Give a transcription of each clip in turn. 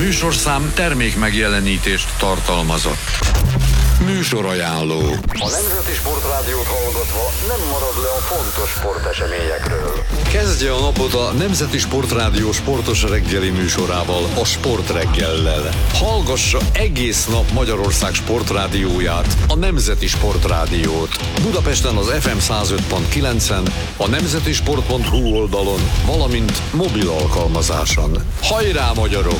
műsorszám termék megjelenítést tartalmazott. Műsorajánló. A Nemzeti Sportrádiót hallgatva nem marad le a fontos sporteseményekről. Kezdje a napot a Nemzeti Sportrádió sportos reggeli műsorával, a Sportreggellel. Hallgassa egész nap Magyarország sportrádióját, a Nemzeti Sportrádiót. Budapesten az FM 105.9-en, a nemzetisport.hu oldalon, valamint mobil alkalmazáson. Hajrá, magyarok!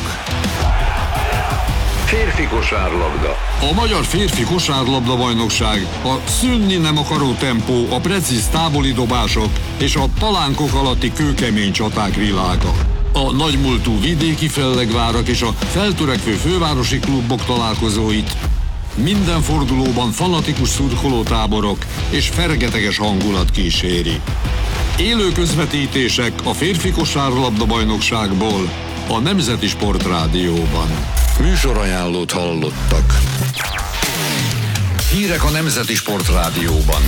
Férfi kosárlabda. A Magyar Férfi Kosárlabda Bajnokság a szűnni nem akaró tempó, a precíz távoli dobások és a palánkok alatti kőkemény csaták világa. A nagymúltú vidéki fellegvárak és a feltörekvő fővárosi klubok találkozóit minden fordulóban fanatikus szurkolótáborok és fergeteges hangulat kíséri. Élő közvetítések a Férfi Kosárlabda Bajnokságból a Nemzeti Sportrádióban. Műsorajánlót hallottak. Hírek a Nemzeti Sportrádióban.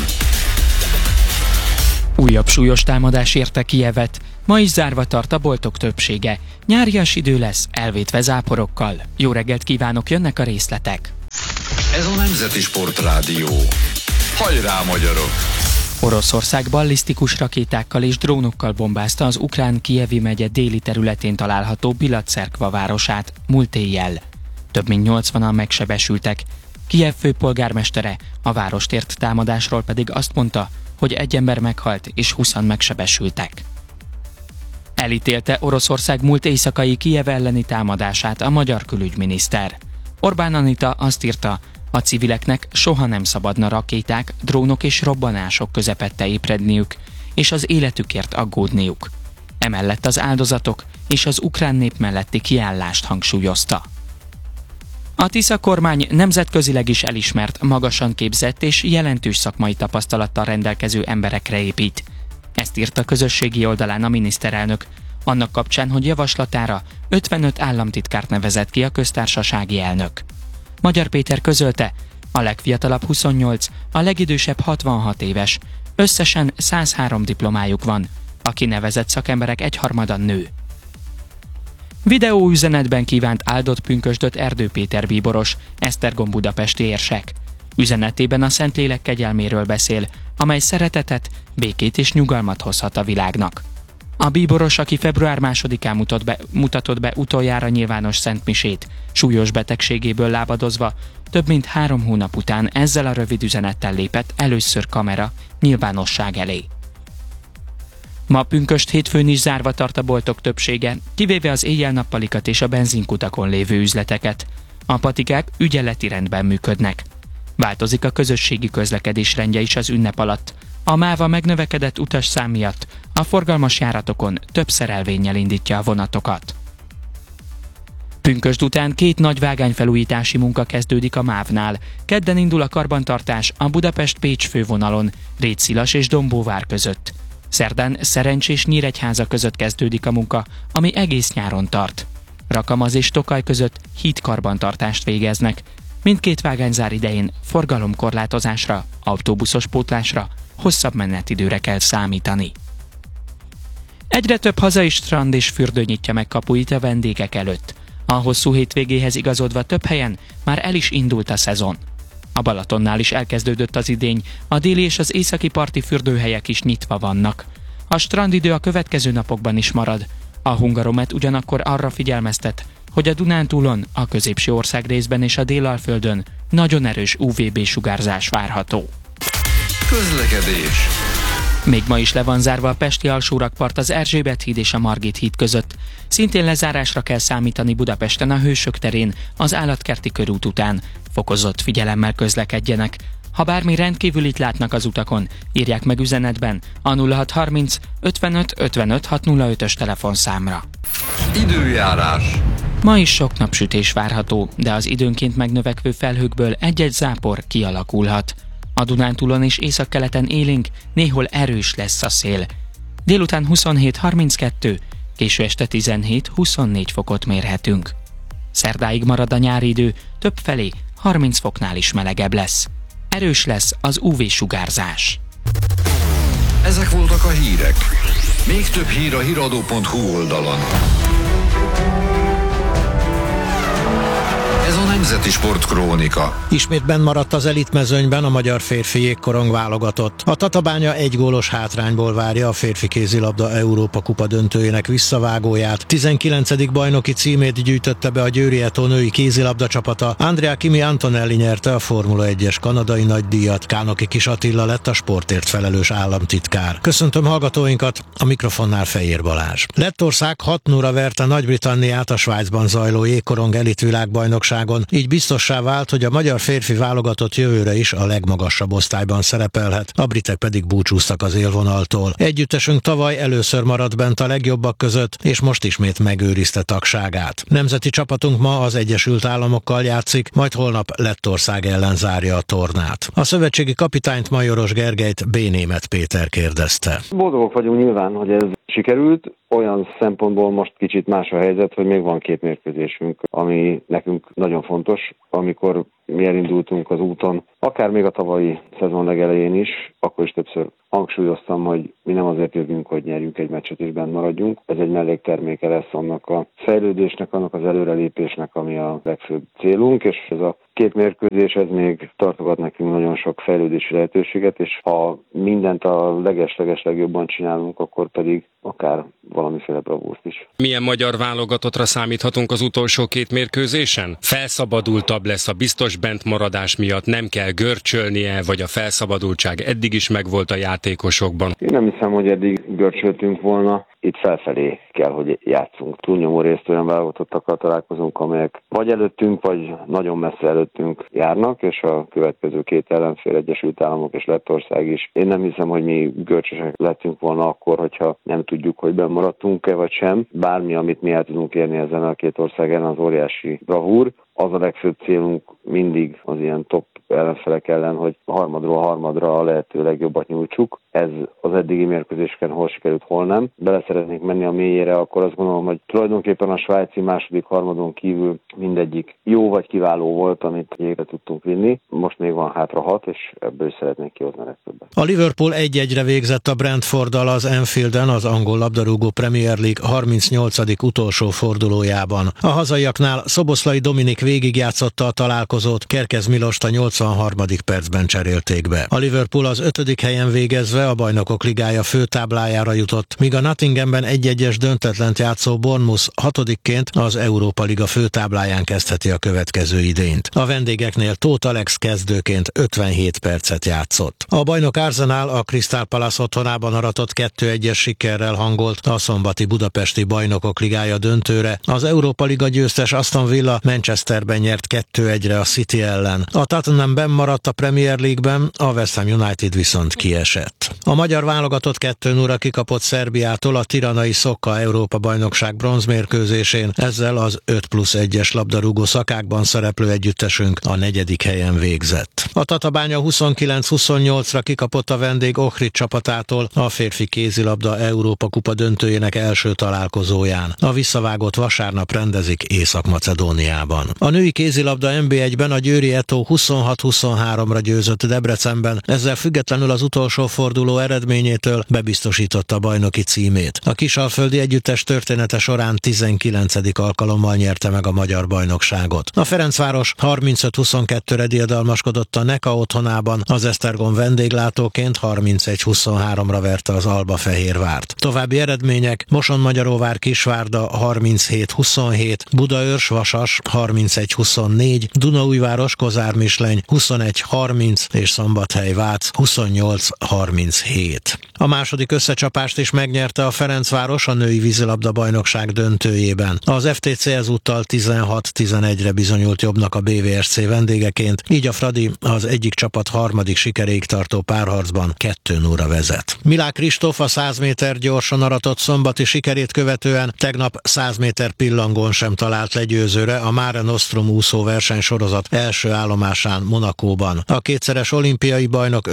Újabb súlyos támadás érte Kijevet. Ma is zárva tart a boltok többsége. Nyárias idő lesz, elvétve záporokkal. Jó reggelt kívánok, jönnek a részletek. Ez a Nemzeti Sportrádió. Hajrá, magyarok! Oroszország ballisztikus rakétákkal és drónokkal bombázta az ukrán Kijevi megye déli területén található Bilatszerkva városát múlt éjjel. Több mint 80-an megsebesültek. Kijev főpolgármestere a várost ért támadásról pedig azt mondta, hogy egy ember meghalt és 20-an megsebesültek. Elítélte Oroszország múlt éjszakai Kijev elleni támadását a magyar külügyminiszter. Orbán Anita azt írta, a civileknek soha nem szabadna rakéták, drónok és robbanások közepette ébredniük, és az életükért aggódniuk. Emellett az áldozatok és az ukrán nép melletti kiállást hangsúlyozta. A Tisza kormány nemzetközileg is elismert, magasan képzett és jelentős szakmai tapasztalattal rendelkező emberekre épít. Ezt írta közösségi oldalán a miniszterelnök, annak kapcsán, hogy javaslatára 55 államtitkárt nevezett ki a köztársasági elnök. Magyar Péter közölte, a legfiatalabb 28, a legidősebb 66 éves, összesen 103 diplomájuk van, a kinevezett szakemberek egyharmada nő. Videóüzenetben kívánt áldott pünkösdöt Erdő Péter bíboros, Esztergom budapesti érsek. Üzenetében a Szentlélek kegyelméről beszél, amely szeretetet, békét és nyugalmat hozhat a világnak. A bíboros, aki február 2-án mutatott be utoljára nyilvános szentmisét, súlyos betegségéből lábadozva, több mint 3 hónap után ezzel a rövid üzenettel lépett először kamera nyilvánosság elé. Ma pünkösd hétfőn is zárva tart a boltok többsége, kivéve az éjjel-nappalikat és a benzinkutakon lévő üzleteket. A patikák ügyeleti rendben működnek. Változik a közösségi közlekedés rendje is az ünnep alatt. A máva megnövekedett utasszám miatt a forgalmas járatokon több szerelvénnyel indítja a vonatokat. Pünkösd után 2 nagy vágányfelújítási munka kezdődik a MÁV-nál. Kedden indul a karbantartás a Budapest-Pécs fővonalon, Rétszilas és Dombóvár között. Szerdán Szerencs és Nyíregyháza között kezdődik a munka, ami egész nyáron tart. Rakamaz és Tokaj között hídkarbantartást végeznek. Mindkét vágányzár idején forgalomkorlátozásra, autóbuszos pótlásra, hosszabb menetidőre kell számítani. Egyre több hazai strand és fürdő nyitja meg kapuit a vendégek előtt. A hosszú hétvégéhez igazodva több helyen már el is indult a szezon. A Balatonnál is elkezdődött az idény, a déli és az északi parti fürdőhelyek is nyitva vannak. A strandidő a következő napokban is marad. A Hungaromet ugyanakkor arra figyelmeztet, hogy a Dunántúlon, a középső országrészben és a Délalföldön nagyon erős UVB-sugárzás várható. Közlekedés. Még ma is le van zárva a pesti alsórakpart az Erzsébet híd és a Margit híd között. Szintén lezárásra kell számítani Budapesten a Hősök terén, az Állatkerti körút után. Fokozott figyelemmel közlekedjenek. Ha bármi rendkívülit látnak az utakon, írják meg üzenetben a 0630 55 55 605-ös telefonszámra. Időjárás. Ma is sok napsütés várható, de az időnként megnövekvő felhőkből egy-egy zápor kialakulhat. A Dunántúlon és északkeleten élénk, néhol erős lesz a szél. Délután 27-32, késő este 17-24 fokot mérhetünk. Szerdáig marad a nyári idő, többfelé 30 foknál is melegebb lesz. Erős lesz az UV-sugárzás. Ezek voltak a hírek. Még több hír a hiradó.hu oldalon. Nemzeti Sportkrónika. Ismét benn maradt az elitmezőnyben a magyar férfi jégkorong válogatott. A Tatabánya 1 gólos hátrányból várja a férfi kézilabda Európa kupa döntőjének visszavágóját. 19. bajnoki címét gyűjtötte be a Győri Eto női kézilabda csapata. Andrea Kimi Antonelli nyerte a Formula 1-es kanadai nagydíjat. Kánoki Kis Attila lett a sportért felelős államtitkár. Köszöntöm hallgatóinkat, a mikrofonnál Fejér Balázs. Lettország 6-0-ra verte Nagy-Britanniát a Svájcban zajló jégkorong elitvilágbajnokságon, így biztossá vált, hogy a magyar férfi válogatott jövőre is a legmagasabb osztályban szerepelhet, a britek pedig búcsúztak az élvonaltól. Együttesünk tavaly először maradt bent a legjobbak között, és most ismét megőrizte tagságát. Nemzeti csapatunk ma az Egyesült Államokkal játszik, majd holnap Lettország ellen zárja a tornát. A szövetségi kapitányt, Majoros Gergelyt B. Németh Péter kérdezte. Boldogok vagyunk nyilván, hogy ez sikerült. Olyan szempontból most kicsit más a helyzet, hogy még van 2 mérkőzésünk, ami nekünk nagyon fontos. Amikor mi elindultunk az úton, akár még a tavalyi szezon legelején is, akkor is többször hangsúlyoztam, hogy mi nem azért jövünk, hogy nyerjünk egy meccset és bent maradjunk. Ez egy mellékterméke lesz annak a fejlődésnek, annak az előrelépésnek, ami a legfőbb célunk, és ez a 2 mérkőzés, ez még tartogat nekünk nagyon sok fejlődési lehetőséget, és ha mindent a leges legjobban csinálunk, akkor pedig akár valamiféle bravúrt is. Milyen magyar válogatottra számíthatunk az utolsó 2 mérkőzésen? Felszabadultabb lesz a biztos bentmaradás miatt, nem kell görcsölnie, vagy a felszabadultság eddig is megvolt a játékosokban? Én nem hiszem, hogy eddig görcsöltünk volna. Itt felfelé kell, hogy játszunk. Túlnyomó részt olyan válogatottakkal találkozunk, amelyek vagy előttünk, vagy nagyon messze előttünk járnak, és a következő 2 ellenfél, Egyesült Államok és Lettország is. Én nem hiszem, hogy mi görcsösek lettünk volna akkor, hogyha nem tudjuk, hogy bennmaradtunk-e vagy sem. Bármi, amit mi el tudunk érni ezen a 2 ország ellen, az óriási bravúr. Az a legfőbb célunk mindig az ilyen top ellenfelek ellen, hogy harmadról harmadra a lehető legjobbat nyújtsuk. Ez az eddigi mérkőzéseken hol sikerült, hol nem. Bele szeretnék menni a mélyére, akkor azt gondolom, hogy tulajdonképpen a svájci második harmadon kívül mindegyik jó vagy kiváló volt, amit végre tudtunk vinni. Most még van hátra 6, és ebből is szeretnék kihozni a legtöbbet. A Liverpool 1-1-re végzett a Brentforddal az Anfielden az angol labdarúgó Premier League 38. utolsó fordulójában. A hazaiaknál Szoboszlai Dominik végigjátszotta a találkozót, Kerkez Milost a 83. percben cserélték be. A Liverpool az 5. helyen végezve a Bajnokok Ligája főtáblájára jutott, míg a Nottinghamben 1-1-es döntetlent játszó Bournemouth 6-ként az Európa Liga főtábláján kezdheti a következő idényt. A vendégeknél Tóth Alex kezdőként 57 percet játszott. A bajnok Arsenal a Crystal Palace otthonában aratott 2-1-es sikerrel hangolt a szombati budapesti Bajnokok Ligája döntőre. Az Európa Liga győztes Aston Villa Manchesterben nyert 2-1-re a City ellen. A Tottenham benn maradt a Premier League-ben, a West Ham United viszont kiesett. A magyar válogatott 2-0-ra kikapott Szerbiától a tiranai Szokka Európa-bajnokság bronzmérkőzésén, ezzel az 5+1-es labdarúgó szakákban szereplő együttesünk a 4. helyen végzett. A Tatabánya 29-28-ra kikapott a vendég Ohrid csapatától a férfi kézilabda Európa kupa döntőjének első találkozóján. A visszavágót vasárnap rendezik Észak-Macedóniában. A női kézilabda NB1-ben a Győri Eto 26-23-ra győzött Debrecenben, ezzel függetlenül az utolsó forduló eredményétől bebiztosította a bajnoki címét. A kisalföldi együttes története során 19. alkalommal nyerte meg a magyar bajnokságot. A Ferencváros 35-22-re diadalmaskodott a Neka otthonában, az Esztergom vendéglátóként 31-23-ra verte az Albafehérvárt. További eredmények: Moson-Magyaróvár Kisvárda 37-27, Budaörs Vasas 31-24, Dunaújváros Kozár Misleny 21-30 és Szombathely Vác 28-37. A második összecsapást is megnyerte a Ferencváros a női vízilabda bajnokság döntőjében. Az FTC ezúttal 16-11-re bizonyult jobbnak a BVSC vendégeként, így a Fradi az egyik csapat harmadik sikeréig tartó párharcban 2-0-ra vezet. Milák Kristóf a 100 méter gyorsan aratott szombati sikerét követően tegnap 100 méter pillangón sem talált legyőzőre a Mare Nostrum úszó versenysorozat első állomásán Monakóban. A kétszeres olimpiai bajnok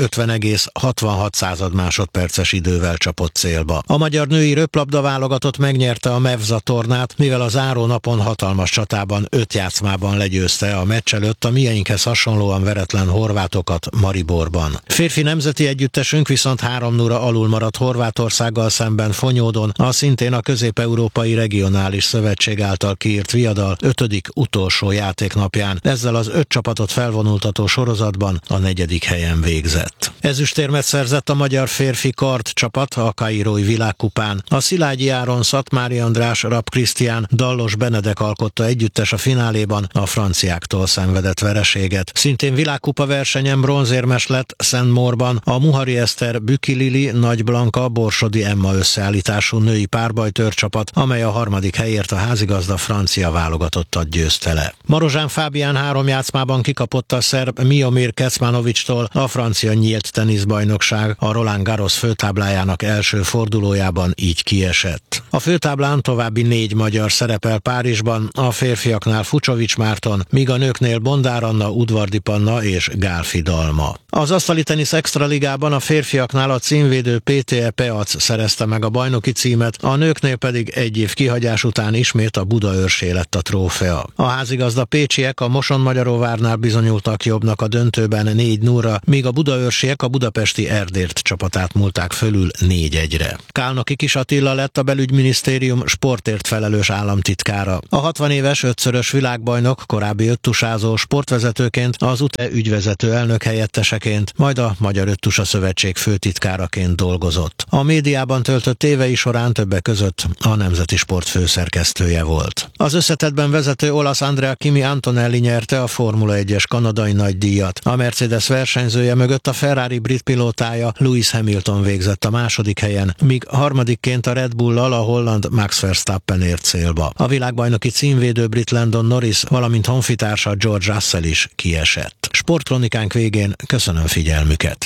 50,66 másodperces idővel csapott célba. A magyar női röplabda válogatott megnyerte a Mevza tornát, mivel a záró napon hatalmas csatában 5 játszmában legyőzte a meccs előtt a mieinkhez hasonlóan veretlen horvátokat Mariborban. Férfi nemzeti együttesünk viszont 3-0 alul maradt Horvátországgal szemben Fonyódon, a szintén a Közép-Európai Regionális Szövetség által kiírt viadal 5. utolsó játéknapján. Ezzel az 5 csapatot felvonultató sorozatban a 4. helyen végzett. Ezüstérmet szerzett a magyar férfi kard csapat a kairói világkupán. A Szilágyi Áron, Szatmári András, Rapp Krisztián, Dallos Benedek alkotta együttes a fináléban a franciáktól szenvedett vereséget. Szintén világkupa versenyen bronzérmes lett Szentmórban a Muhari Eszter, Büki Lili, Nagy Blanka, Borsodi Emma összeállítású női párbajtőrcsapat, amely a 3. helyért a házigazda francia válogatottat győzte le. Marozsán Fábián 3 játszmában kikapott a szerb Miomir Kecmanovics-tól a francia nyílt teniszbajnokság a Roland Garros főtáblájának első fordulójában, így kiesett. A főtáblán további 4 magyar szerepel Párizsban, a férfiaknál Fucsovics Márton, míg a nőknél Bondár Anna, Udvardi Panna és Gálfi Dalma. Az asztali tenisz extraligában a férfiaknál a címvédő PTE Peac szerezte meg a bajnoki címet, a nőknél pedig 1 év kihagyás után ismét a Budaörsé lett a trófea. A házigazda pécsiek a Moson-Magyaróvárnál bizonyultak jobbnak a döntőben 4-0-ra, míg a budaörsiek a budapesti Erdért csapatát múlták fölül 4-1-re. Kálnoki Kis Attila lett a belügyminisztérium sportért felelős államtitkára. A 60 éves 5-szörös világbajnok korábbi öttusázó sportvezetőként, az UTE ügyvezető elnök helyetteseként, majd a Magyar Öttusa Szövetség főtitkáraként dolgozott. A médiában töltött évei során többek között a Nemzeti Sport főszerkesztője volt. Az összetettben vezető olasz Andrea Kimi Antonelli nyerte a Formula 1-es kanadai nagydíjat. A Mercedes versenyzője mögött a Ferrari brit pilótája Lewis Hamilton végzett a 2. helyen, míg harmadikként a Red Bull-lal a holland Max Verstappen ért célba. A világbajnoki címvédő brit Landon Norris, valamint honfitársa George Russell is kiesett. Sportkronikánk végén köszönöm figyelmüket.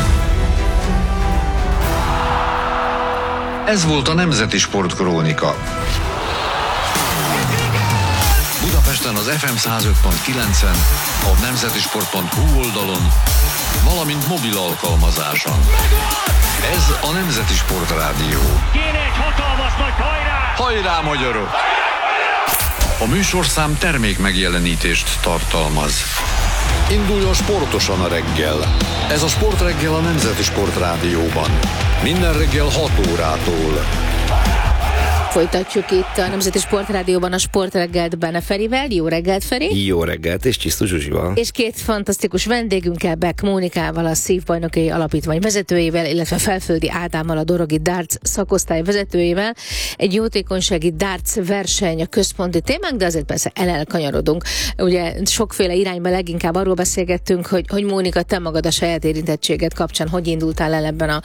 Ez volt a Nemzeti Sportkrónika. Budapesten az FM 105.9-en, a nemzetisport.hu oldalon, valamint mobil alkalmazáson. Ez a Nemzeti Sportrádió. Kéne egy hatalmas nagy hajrá! Hajrá, magyarok! A műsorszám termék megjelenítést tartalmaz. Induljon sportosan a reggel. Ez a Sportreggel a Nemzeti Sportrádióban. Minden reggel 6 órától. Folytatjuk itt a Nemzeti Sportrádióban a Sportreggelt Bene Ferivel. Jó reggelt, Feri! Jó reggelt, és Csisztus Zsuzsival. És 2 fantasztikus vendégünkkel, Beck Mónikával, a Szívbajnoki Alapítvány vezetőjével, illetve Felföldi Ádámmal, a Dorogi Darts szakosztály vezetőjével. Egy jótékonysági darts verseny a központi témánk, de azért persze elkanyarodunk. Ugye sokféle irányban leginkább arról beszélgettünk, hogy Mónika, te magad a saját érintettséget kapcsán hogy indultál el ebben a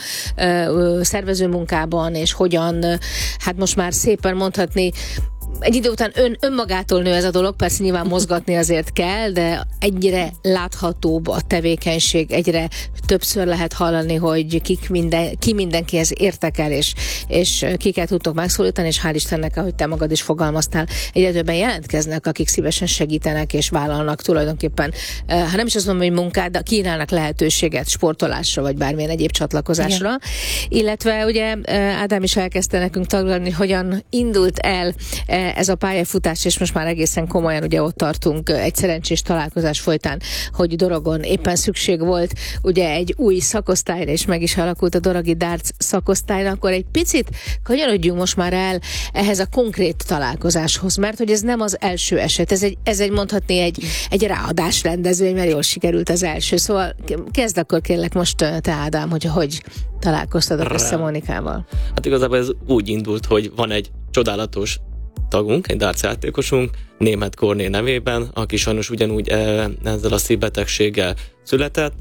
szervezőmunkában, és hogyan, hát most már szépen mondhatni, egy idő után önmagától nő ez a dolog, persze nyilván mozgatni azért kell, de egyre láthatóbb a tevékenység, egyre többször lehet hallani, hogy ki mindenkihez értek el, és kiket tudtok megszólítani, és hál' Istennek, ahogy te magad is fogalmaztál, egyre többen jelentkeznek, akik szívesen segítenek és vállalnak tulajdonképpen, ha nem is azt mondom, hogy munkát, de kínálnak lehetőséget sportolásra, vagy bármilyen egyéb csatlakozásra. Igen. Illetve ugye Ádám is elkezdte nekünk taglalni, hogyan indult el ez a pályafutás, és most már egészen komolyan ugye ott tartunk egy szerencsés találkozás folytán, hogy Dorogon éppen szükség volt ugye egy új szakosztályra, és meg is alakult a Dorogi Darts szakosztályra, akkor egy picit kanyarodjunk most már el ehhez a konkrét találkozáshoz, mert hogy ez nem az első eset, ez egy mondhatni egy ráadás rendezvény, mert jól sikerült az első. Szóval kezd akkor kérlek most te, Ádám, hogy találkoztatok össze Mónikával. Hát igazából ez úgy indult, hogy van egy csodálatos tagunk, egy darts játékosunk, Németh Korné nevében, aki sajnos ugyanúgy ezzel a szívbetegséggel született,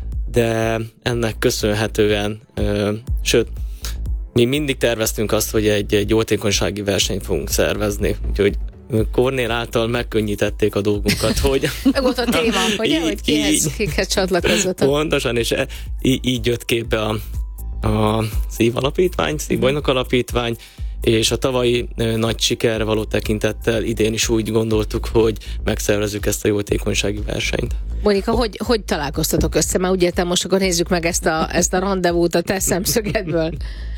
de ennek köszönhetően, sőt, mi mindig terveztünk azt, hogy egy jótékonysági versenyt fogunk szervezni, úgyhogy Kornél által megkönnyítették a dolgunkat, hogy... Meg volt a téma, ugye, hogy kihez csatlakozzatok. Pontosan, és így jött képbe a Szív Alapítvány, Szívbajnok Alapítvány, és a tavalyi nagy sikerre való tekintettel idén is úgy gondoltuk, hogy megszervezzük ezt a jótékonysági versenyt. Monika, hogy találkoztatok össze? Már úgy értem, most akkor nézzük meg ezt a randevút a te szemszögedből.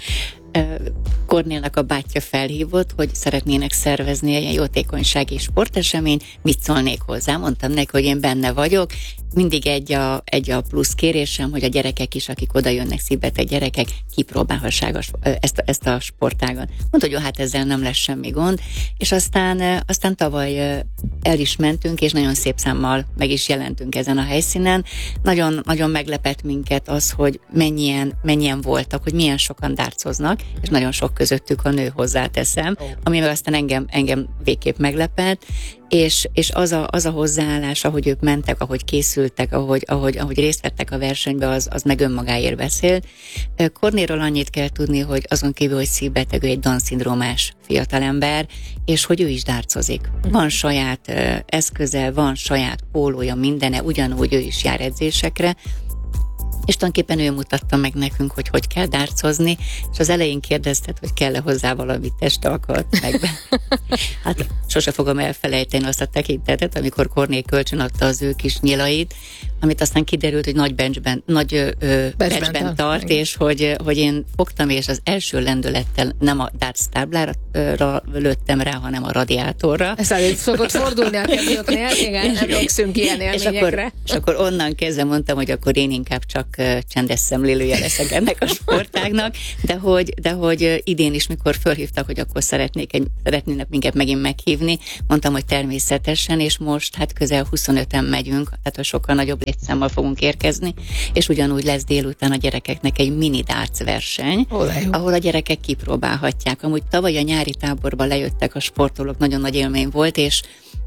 Kornélnak a bátyja felhívott, hogy szeretnének szervezni egy jótékonysági sportesemény, mit szólnék hozzá? Mondtam neki, hogy én benne vagyok, mindig egy a plusz kérésem, hogy a gyerekek is, akik oda jönnek, szívbeteg gyerekek, kipróbálhassák ezt a sportágat. Mondta, hogy jó, hát ezzel nem lesz semmi gond, és aztán tavaly el is mentünk, és nagyon szép számmal meg is jelentünk ezen a helyszínen. Nagyon, nagyon meglepett minket az, hogy mennyien voltak, hogy milyen sokan dárcoznak, és nagyon sok közöttük a nő, hozzáteszem, ami meg aztán engem végképp meglepett, és az a hozzáállás, ahogy ők mentek, ahogy készültek, ahogy részt vettek a versenybe, az meg önmagáért beszél. Kornéról annyit kell tudni, hogy azon kívül, hogy szívbeteg, ő egy Down-szindrómás fiatalember, és hogy ő is dárcozik. Van saját eszköze, van saját pólója, mindene, ugyanúgy ő is jár edzésekre, és tulajdonképpen ő mutatta meg nekünk, hogy kell dárcozni, és az elején kérdezted, hogy kell-e hozzá valami testalkat megbe. Hát sose fogom elfelejteni azt a tekintetet, amikor Kornél kölcsön adta az ő kis nyilait, amit aztán kiderült, hogy nagy benchben tart, és hogy én fogtam, és az első lendülettel nem a darts táblára lőttem rá, hanem a radiátorra. Ez előtt szokott fordulni a kemióknél, igen, emlékszünk ilyen élményekre. És akkor onnan kezdve mondtam, hogy akkor én inkább csak csendes szemlélője leszek ennek a sportágnak, de hogy idén is, mikor fölhívtak, hogy akkor szeretnének minket megint meghívni, mondtam, hogy természetesen, és most hát közel 25-en megyünk, tehát a sokkal nagyobb létszámmal fogunk érkezni, és ugyanúgy lesz délután a gyerekeknek egy mini darts verseny, ahol a gyerekek kipróbálhatják. Amúgy tavaly a nyári táborba lejöttek a sportolók, nagyon nagy élmény volt, és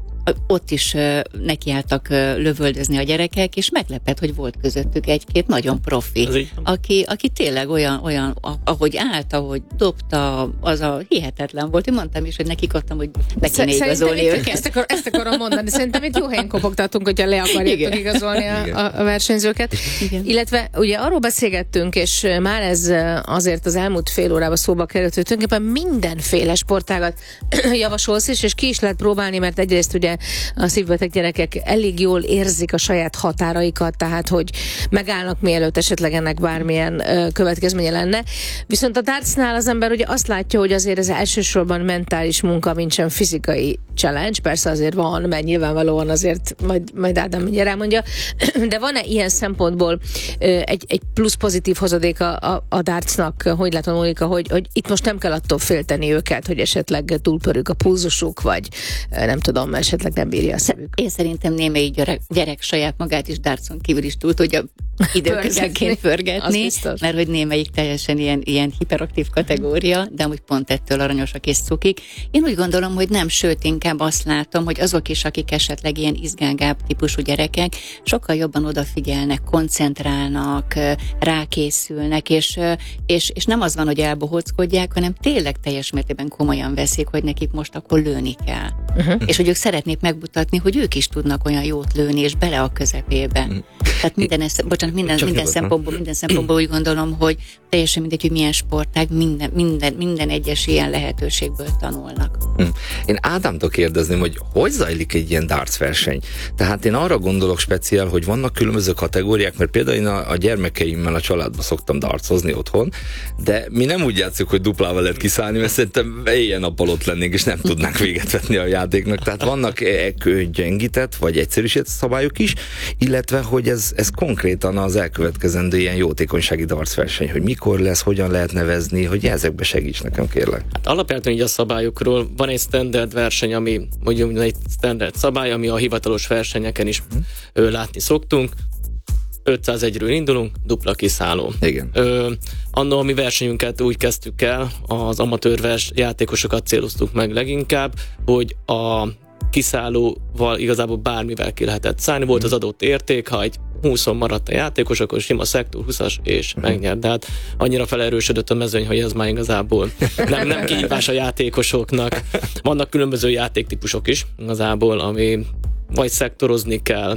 ott is nekiálltak lövöldözni a gyerekek, és meglepett, hogy volt közöttük egy-két nagyon profi, aki tényleg olyan, ahogy állt, ahogy dobta, az a hihetetlen volt. Én mondtam is, hogy nekik adtam, hogy le kéne igazolni őket. Ezt akarom mondani, szerintem itt jó helyen kopogtatunk, hogyha le akarjátok igazolni a versenyzőket. Igen. Illetve ugye arról beszélgettünk, és már ez azért az elmúlt fél órában szóba került, hogy tulajdonképpen mindenféle sportágat javasolsz is, és ki is lehet próbálni, mert egyrészt ugye a szívbeteg gyerekek elég jól érzik a saját határaikat, tehát hogy megállnak, mielőtt esetleg ennek bármilyen következménye lenne. Viszont a dartsnál az ember ugye azt látja, hogy azért ez elsősorban mentális munka, mint sem fizikai challenge, persze azért van, mert nyilvánvalóan azért majd Ádám mindjárt elmondja, de van-e ilyen szempontból egy plusz pozitív hozadék a dartsnak, hogy látom, Monika, hogy itt most nem kell attól félteni őket, hogy esetleg túlpörög a pulzusuk, vagy nem tudom, esetleg nem bírja a szemük. Én szerintem némelyik gyerek saját magát is dartson kívül is túl tudja időközönként pörgetni, mert hogy némelyik teljesen ilyen hiperaktív kategória, de amúgy pont ettől aranyosak és cukik. Én úgy gondolom, hogy nem, sőt, inkább azt látom, hogy azok is, akik esetleg ilyen izgángább típusú gyerekek, sokkal jobban odafigyelnek, koncentrálnak, rákészülnek, és nem az van, hogy elbohóckodják, hanem tényleg teljes mértékben komolyan veszik, hogy nekik most akkor lőni kell. És hogy ők szeretnék megmutatni, hogy ők is tudnak olyan jót lőni, és bele a közepébe. Tehát minden szempontból úgy gondolom, hogy teljesen mindegy, hogy milyen sportág, minden egyes ilyen lehetőségből tanulnak. Én Ádámtól kérdezném, hogy zajlik egy ilyen darts verseny? Tehát én arra gondolok speciál, hogy vannak különböző kategóriák, mert például én a gyermekeimmel a családba szoktam darcozni otthon, de mi nem úgy játszunk, hogy duplával lehet kiszállni, mert szerintem éjjel-nappal ott lennénk, és nem tudnánk véget vetni a játéknak. Tehát vannak gyengített, vagy egyszerűsített szabályok is, illetve, hogy ez konkrétan az elkövetkezendő ilyen jótékonysági darts verseny, hogy mikor lesz, hogyan lehet nevezni, hogy ezekbe segíts nekem, kérlek. Hát alapvetően így a szabályokról van egy standard verseny, ami mondjuk egy standard szabály, ami a hivatalos versenyeken is látni szoktunk. 501-ről indulunk, dupla kiszálló. Igen. Annól a mi versenyünket úgy kezdtük el, az amatőr játékosokat céloztuk meg leginkább, hogy a kiszállóval igazából bármivel ki lehetett szállni. Volt az adott érték, ha egy 20-on maradt a játékos, akkor sima szektor 20-as, és megnyert. De hát annyira felerősödött a mezőny, hogy ez már igazából nem kihívás a játékosoknak. Vannak különböző játéktípusok is igazából, ami vagy szektorozni kell,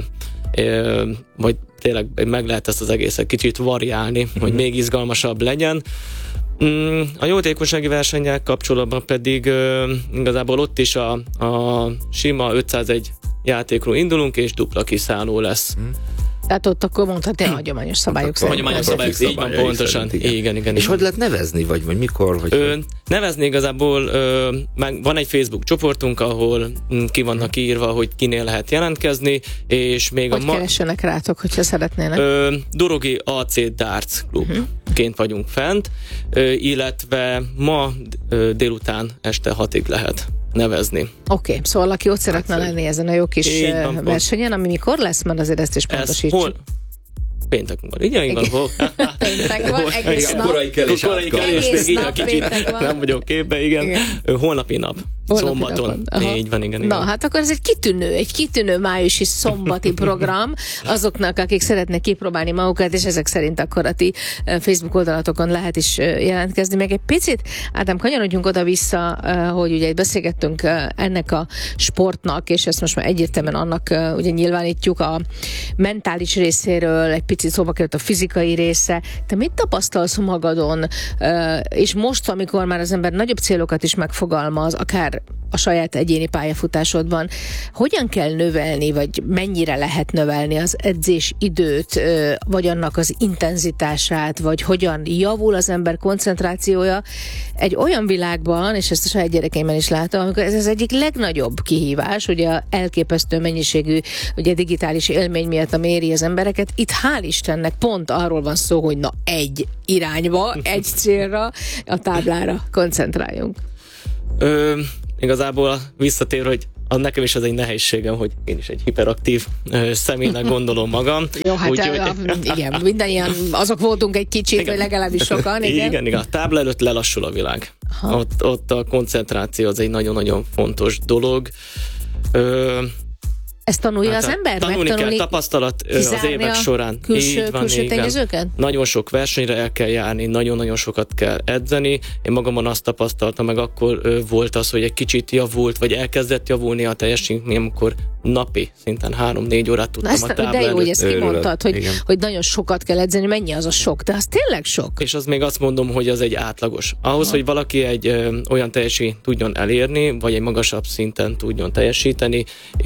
vagy tényleg meg lehet ezt az egészet kicsit variálni, hogy még izgalmasabb legyen. A jótékonysági versennyel kapcsolatban pedig igazából ott is a sima 501 játékról indulunk, és dupla kiszálló lesz. Tehát ott akkor mondhatni a hagyományos szabályok szerint. Hagyományos szabályok, így van, pontosan. Igen. És hogy lehet nevezni, vagy mikor? Vagy nevezni igazából, van egy Facebook csoportunk, ahol ki vannak írva, hogy kinél lehet jelentkezni, és még hogy keressenek rátok, hogyha szeretnének? Dorogi AC Darts Klubként vagyunk fent, illetve ma délután este 6-ig lehet nevezni. Oké, szóval aki ott szeretne lenni ezen a jó kis versenyen, ami mikor lesz, mert azért ezt is pontosítsuk. Péntek van, így van. Péntek van, egész nap. Korai kelés, még így a kicsit nem vagyok képben, igen. Holnapi nap. Szombaton. Így van, igen. Na, hát akkor ez egy kitűnő májusi szombati program azoknak, akik szeretnek kipróbálni magukat, és ezek szerint akkor a ti Facebook oldalatokon lehet is jelentkezni. Meg egy picit, Ádám, kanyarodjunk oda-vissza, hogy ugye beszélgettünk ennek a sportnak, és ezt most már egyértelműen annak ugye nyilvánítjuk a mentális részéről, egy picit szóba került a fizikai része. Te mit tapasztalsz magadon, és most, amikor már az ember nagyobb célokat is megfogalmaz, akár a saját egyéni pályafutásodban, hogyan kell növelni, vagy mennyire lehet növelni az edzés időt, vagy annak az intenzitását, vagy hogyan javul az ember koncentrációja egy olyan világban, és ezt a saját gyerekeimben is látom, amikor ez az egyik legnagyobb kihívás, ugye a elképesztő mennyiségű ugye digitális élmény miatt, ami éri az embereket. Itt hál' Istennek pont arról van szó, hogy na egy irányba, egy célra, a táblára koncentráljunk. Igazából visszatér, hogy nekem is ez egy nehézségem, hogy én is egy hiperaktív személynek gondolom magam. Jó, hát igen, mindannyian azok voltunk egy kicsit, igen. Vagy legalábbis sokan. Igen, a tábla előtt lelassul a világ. Ott a koncentráció az egy nagyon-nagyon fontos dolog. Ezt tanulja az ember? Tanulni kell, tapasztalat az évek során. Külső tényezőket? Nagyon sok versenyre el kell járni, nagyon-nagyon sokat kell edzeni. Én magamon azt tapasztaltam, meg akkor volt az, hogy egy kicsit javult, vagy elkezdett javulni a teljesítmény, amikor napi szinten 3-4 órát tudtam a tábla de jó, előtt. hogy ezt kimondtad, hogy nagyon sokat kell edzeni, mennyi az a sok, de az tényleg sok. És az még azt mondom, hogy az egy átlagos. Ahhoz, hogy valaki egy olyan teljesítményt tudjon elérni, vagy egy magasabb szinten tudjon teljesíteni,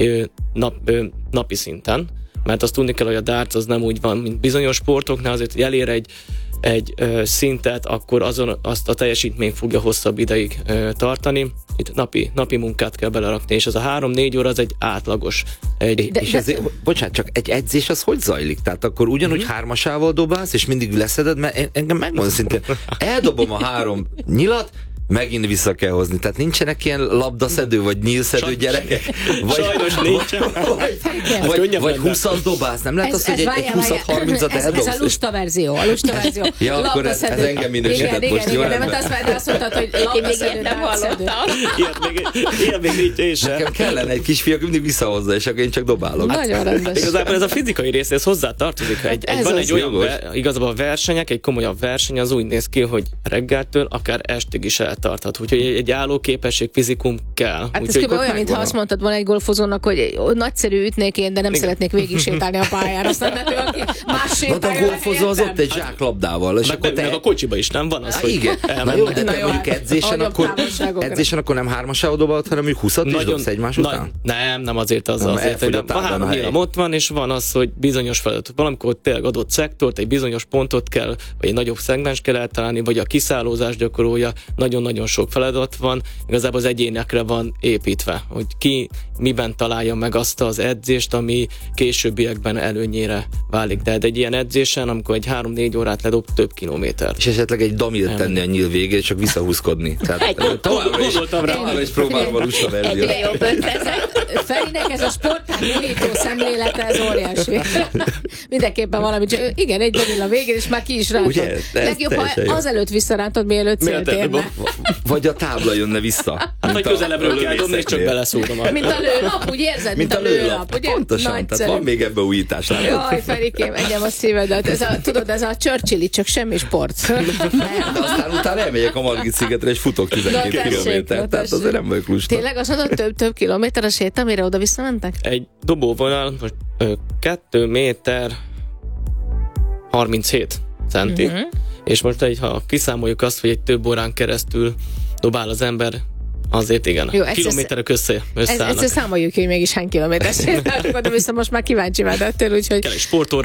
napi szinten, mert azt tudni kell, hogy a darts az nem úgy van, mint bizonyos sportoknál, azért, hogy elér egy szintet, akkor azt a teljesítményt fogja hosszabb ideig tartani. Itt napi munkát kell belerakni, és ez a 3-4 óra az egy átlagos. Bocsánat, csak egy edzés az hogy zajlik? Tehát akkor ugyanúgy hármasával dobálsz, és mindig leszeded, mert engem megmondom szintén, eldobom a 3 nyilat, megint vissza kell hozni. Tehát nincsenek ilyen labdaszedő, vagy nyílszedő gyerekek? Sajnos nincsen. Vagy 20-at dobálsz. Nem lehet az, hogy egy 20-30-at eldobsz? Ez a lusta verzió. Ja, akkor ez engem minősített most. Igen, mert azt mondtad, hogy labdaszedő, nem hallottam. Ilyet még nincs én sem. Nekem kellene egy kisfiú, aki mindig visszahozza, és akkor én csak dobálok. Nagyon rendes. Igazából ez a fizikai rész, ez hozzá tartozik. Van egy olyan, igazából versenyek, egy komolyabb verseny, az úgy néz ki, hogy reggeltől akár estig is eltarthat. Úgyhogy egy állóképesség, fizikum kell. Hát ez kb. Olyan, mintha azt mondtad volna egy golfozónak, hogy nagyszerű ütnék én, de nem szeretnék végig sétálni a pályára. Aztán ő, aki más sétálja. A golfozó az ott egy zsáklabdával. És akkor meg a kocsiba is nem van az, hogy igen. Na jó, de mondjuk edzésen akkor nem 3-asával dobálod, hanem mondjuk 20-at is dobsz egymás után? Nem azért az azért, hogy a 3 nyilván ott van, és van az, hogy bizonyos feladat. Valamikor tényleg adott szektort, egy bizonyos pontot kell, vagy egy nagyobb szegmens kell eltalálni, vagy a kiszállózás gyakorolja, nagyon-nagyon sok feladat van, igazából az egyénekre van építve, hogy ki miben találja meg azt az edzést, ami későbbiekben előnyére válik. De egy ilyen edzésen, amikor egy 3-4 órát ledob, több kilométer. És esetleg egy damilt tenni a nyíl végén, és csak visszahúzkodni. Tehát továbbra is próbálom a lusta verziót. Egyre jobb Ferinek ez a sportán nyújtó szemlélete, ez óriási. Mindenképpen valami, igen, egy damil a végén, és már ki is rántod. Legjobb, ha azelőtt visszarántod, mielőtt célt érne. Vagy a tábla jönne vissza. Vagy közelebbről kell dobni, és csak beleszúrom. Mint a lőlap, úgy érzed? Mint a lőlap, ugye? Pontosan, tehát van még ebbe újítás. Jaj, Ferikém, egyem a szívedet. Tudod, ez a Churchill, csak semmi sport. Aztán utána elmegyek a Margit-szigetre, és futok 12 kilométert, tehát azért nem vagyok lusta. Tényleg azt mondod, több kilométer a sét, amire oda-vissza mentek? Egy dobóvonal, most 2 méter 37. centi, és most ha kiszámoljuk azt, hogy egy több órán keresztül dobál az ember, azért igen, jó, kilométerek összeállnak. Ezt számoljuk, hogy mégis hány kilométer. De viszont most már kíváncsi vád ettől, úgyhogy... Kell egy sportóra.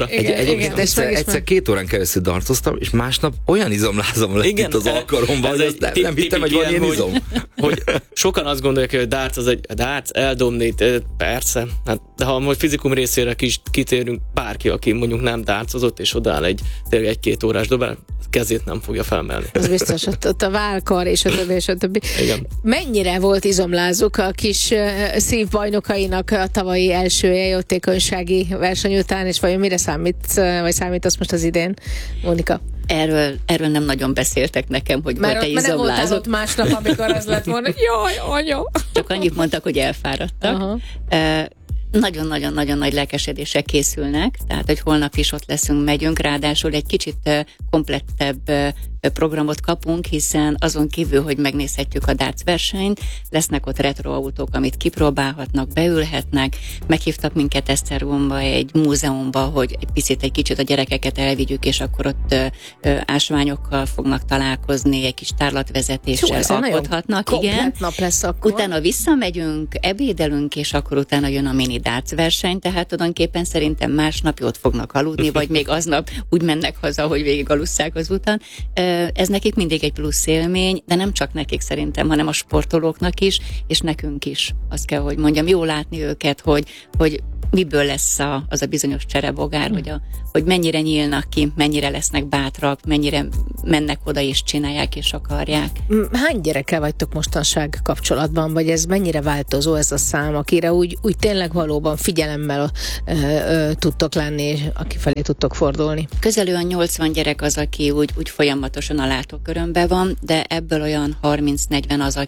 Egyszer 2 órán keresztül dartoztam, és másnap olyan izomlázom lett itt az alkalomban, hogy nem hittem, hogy van ilyen izom. Hogy sokan azt gondolják, hogy a darts eldobni, persze, hát, de ha most fizikum részére kitérünk, bárki, aki mondjuk nem dartsozott, és odaáll egy 2 órás dobál, kezét nem fogja felmelni. Ez biztos, ott a válkar és a többi. Igen. Mennyire volt izomlázuk a kis szívbajnokainak a tavalyi első jótékonysági verseny után, és vajon mire számítasz most az idén, Mónika? Erről nem nagyon beszéltek nekem, hogy volt-e izomlázuk. Mert nem voltál ott másnap, amikor az lett volna, jaj, anya! Csak annyit mondtak, hogy elfáradtak. Nagyon-nagyon-nagyon nagy lelkesedéssel készülnek, tehát, hogy holnap is ott leszünk, megyünk, ráadásul egy kicsit komplettebb programot kapunk, hiszen azon kívül, hogy megnézhetjük a darts versenyt, lesznek ott retroautók, amit kipróbálhatnak, beülhetnek, meghívtak minket Esztergomba egy múzeumba, hogy egy kicsit a gyerekeket elvigyük, és akkor ott ásványokkal fognak találkozni, egy kis tárlatvezetéssel alkothatnak. Igen. Nap lesz akkor. Utána visszamegyünk, ebédelünk, és akkor utána jön a mini darts verseny, tehát tulajdonképpen szerintem másnap ott fognak aludni, vagy még aznap úgy mennek haza, hogy végig alusszák az úton. Ez nekik mindig egy plusz élmény, de nem csak nekik szerintem, hanem a sportolóknak is, és nekünk is. Azt kell, hogy mondjam, jó látni őket, hogy miből lesz az a bizonyos cserebogár, hogy mennyire nyílnak ki, mennyire lesznek bátrak, mennyire mennek oda és csinálják és akarják. Hány gyerekkel vagytok mostanság kapcsolatban, vagy ez mennyire változó ez a szám, akire úgy tényleg valóban figyelemmel tudtok lenni, és aki felé tudtok fordulni? Közel olyan 80 gyerek az, aki úgy folyamatosan a látókörömben van, de ebből olyan 30-40 az,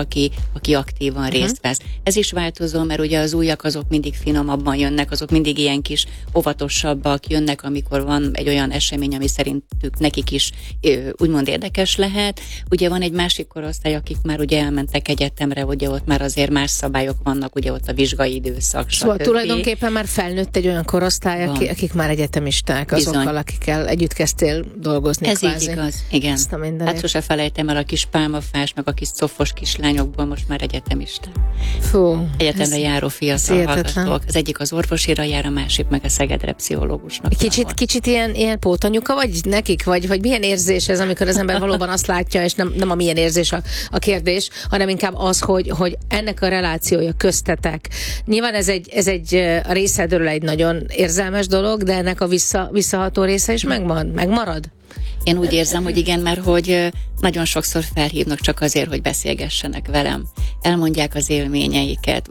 aki aktívan részt vesz. Ez is változó, mert ugye az újak azok mindig finomabban jönnek, azok mindig ilyen kis óvatosabbak jönnek, amikor van egy olyan esemény, ami szerintük nekik is úgymond érdekes lehet. Ugye van egy másik korosztály, akik már ugye elmentek egyetemre, ugye ott már azért más szabályok vannak, ugye ott a vizsgai időszak. Szóval tulajdonképpen már felnőtt egy olyan korosztály, akik már egyetemisták, azokkal, akikkel együtt kezdtél dolgozni. Ez kvázi. így igaz, igen. Hát sose felejtem el a kis pálmafás, meg a kis cofos kislányokból most már egyetemisták. Fú, egyetemre járó fiatal hallgatók. Az egyik az orvosira jár, a másik meg a Szegedre pszichológusnak. Kicsit ilyen pótanyuka vagy nekik? Vagy milyen érzés ez, amikor az ember valóban azt látja, és nem a milyen érzés a kérdés, hanem inkább az, hogy ennek a relációja köztetek. Nyilván ez egy a részedről egy nagyon érzelmes dolog, de ennek a visszaható része is megmarad? Én úgy érzem, hogy igen, mert hogy nagyon sokszor felhívnak csak azért, hogy beszélgessenek velem. Elmondják az élményeiket.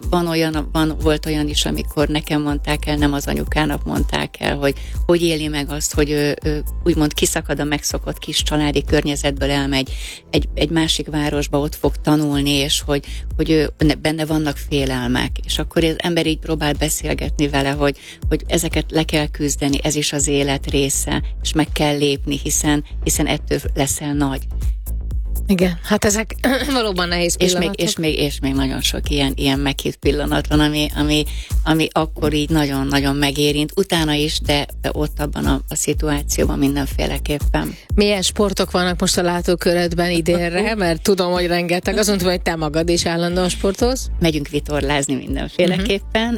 Volt olyan is, amikor nekem mondták el, nem az anyukának mondták el, hogy éli meg azt, hogy ő úgymond kiszakad a megszokott kis családi környezetből, elmegy egy másik városba, ott fog tanulni, és hogy benne vannak félelmek. És akkor az ember így próbál beszélgetni vele, hogy ezeket le kell küzdeni, ez is az élet része, és meg kell lépni, hiszen ettől leszel nagy. Igen, hát ezek valóban nehéz pillanatok. És még nagyon sok ilyen meghívt pillanat van, ami akkor így nagyon-nagyon megérint, utána is, de ott abban a szituációban mindenféleképpen. Milyen sportok vannak most a látókörödben idénre? Mert tudom, hogy rengeteg. Azon tudom, hogy te magad is állandóan sportolsz. Megyünk vitorlázni mindenféleképpen.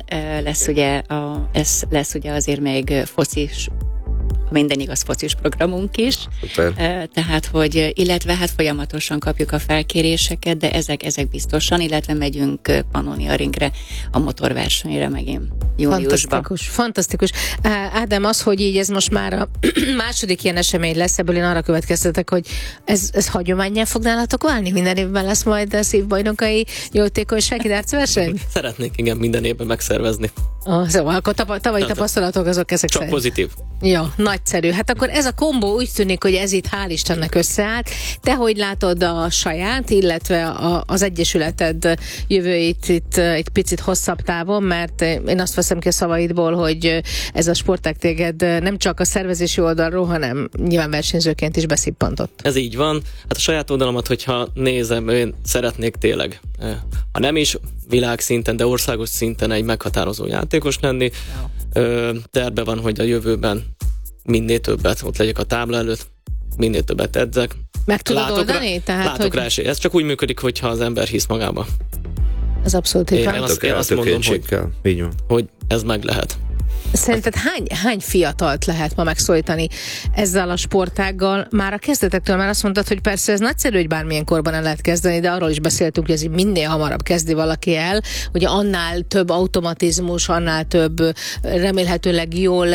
Lesz ugye azért még focis, minden igaz, focis programunk is. Tehát, hogy illetve hát folyamatosan kapjuk a felkéréseket, de ezek biztosan, illetve megyünk Pannonia Ringre a motorversenyre megint júniusban. Fantasztikus. Ádám, az, hogy így ez most már a második ilyen esemény lesz, ebből én arra következtetek, hogy ez hagyománnyá fog nálatok válni? Minden évben lesz majd a szívbajnokai jótékonysági dartsverseny? Szeretnék, igen, minden évben megszervezni. Szóval akkor tavalyi tapasztalatok azok ezek csak szerint. Pozitív. Jó, nagyszerű. Hát akkor ez a kombó úgy tűnik, hogy ez itt hál' Istennek összeállt. Te hogy látod a saját, illetve az egyesületed jövőit itt egy picit hosszabb távon, mert én azt veszem ki a szavaidból, hogy ez a sportág téged nem csak a szervezési oldalról, hanem nyilván versenyzőként is beszippantott. Ez így van. Hát a saját oldalamat, hogyha nézem, én szeretnék tényleg, ha nem is világszinten, de országos szinten egy meghatározó játékos lenni. Terve van, hogy a jövőben minél többet ott legyek a tábla előtt, minél többet edzek. Meg tudod oldani? Látok rá esély. Ez csak úgy működik, hogyha az ember hisz magába. Ez abszolút így van. Én azt mondom, hogy ez meg lehet. Szerinted hány fiatalt lehet ma megszólítani ezzel a sportággal? Már a kezdetektől már azt mondtad, hogy persze ez nagyszerű, hogy bármilyen korban el lehet kezdeni, de arról is beszéltünk, hogy ez minél hamarabb kezdi valaki el, hogy annál több automatizmus, annál több remélhetőleg jól,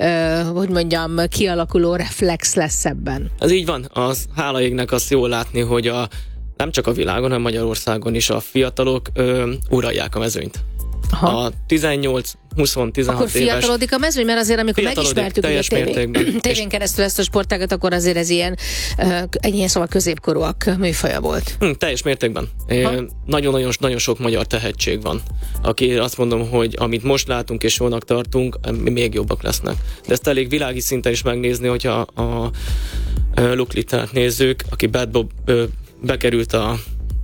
kialakuló reflex lesz ebben. Ez így van. Az hála égnek azt jól látni, hogy nem csak a világon, hanem Magyarországon is a fiatalok uralják a mezőnyt. Aha. A 18-20-16 éves... Akkor fiatalodik a mezőny, mert azért amikor megismertük a tévén keresztül ezt a sportágat, akkor azért ez ilyen szóval középkorúak műfaja volt. Teljes mértékben. Nagyon sok magyar tehetség van, aki azt mondom, hogy amit most látunk és jónak tartunk, még jobbak lesznek. De ezt elég világi szinten is megnézni, hogyha a Luke Littlert nézzük, aki Bad Bob bekerült a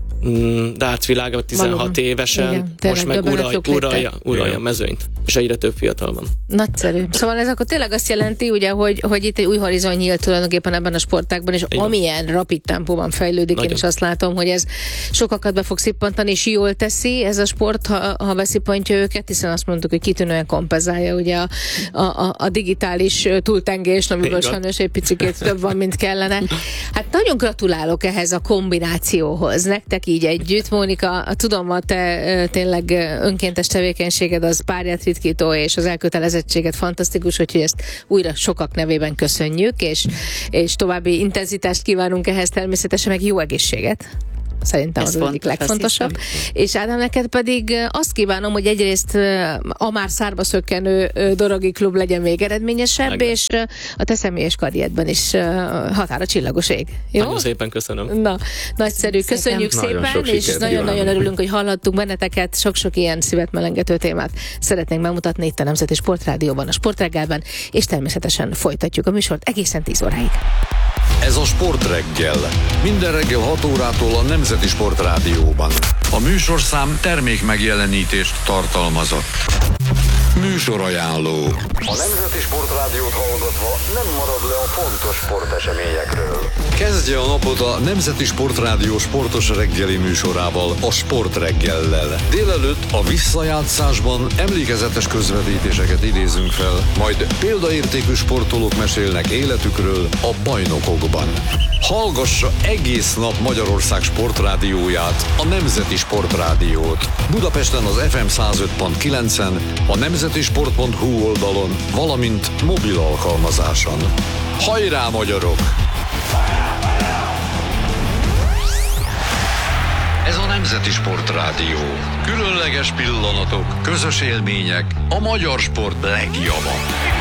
darts világa 16 valóban. Évesen, igen, most meg uralja a mezőnyt, és egyre több fiatal van. Nagyszerű. Szóval ez akkor tényleg azt jelenti, ugye, hogy itt egy új horizont nyílt tulajdonképpen ebben a sportágban, és igen. Amilyen rapid tempóban fejlődik, nagyon. Én is azt látom, hogy ez sokakat be fog szippantani, és jól teszi ez a sport, ha beszippantja őket, hiszen azt mondtuk, hogy kitűnően kompenzálja ugye a digitális túltengést, amiből sajnos egy picikét több van, mint kellene. Hát nagyon gratulálok ehhez a kombinációhoz. Nektek így együtt. Mónika, tudom, a te tényleg önkéntes tevékenységed az párját ritkító, és az elkötelezettséget fantasztikus, úgyhogy ezt újra sokak nevében köszönjük, és további intenzitást kívánunk ehhez, természetesen meg jó egészséget. Szerintem az egyik legfontosabb. És Ádám, neked pedig azt kívánom, hogy egyrészt a már szárba szökkenő Dorogi klub legyen még eredményesebb, és a te személyes karrierben is határa csillagos ég. Jó? Nagyon szépen köszönöm. Na, nagyszerű. Köszönjük szépen, és nagyon-nagyon örülünk, hogy hallhattunk benneteket. Sok-sok ilyen szívet melengető témát szeretnénk bemutatni itt a Nemzeti Sportrádióban, a Sportreggelben, és természetesen folytatjuk a műsort egészen 10 óráig. Ez a Sportreggel. Minden reggel 6 órától a Nemzeti Sportrádióban. A műsorszám termék megjelenítést tartalmazott. Műsorajánló. A Nemzeti Sportrádiót hallgatva nem marad le a fontos sporteseményekről. Kezdje a napot a Nemzeti Sportrádió sportos reggeli műsorával, a Sportreggellel. Délelőtt a visszajátszásban emlékezetes közvetítéseket idézünk fel, majd példaértékű sportolók mesélnek életükről a bajnokokban. Hallgassa egész nap Magyarország sportrádióját, a Nemzeti Sportrádiót. Budapesten az FM 105.9-en, a nemzetisport.hu oldalon, valamint mobil alkalmazáson. Hajrá, magyarok! Ez a Nemzeti Sportrádió. Különleges pillanatok, közös élmények, a magyar sport legjava.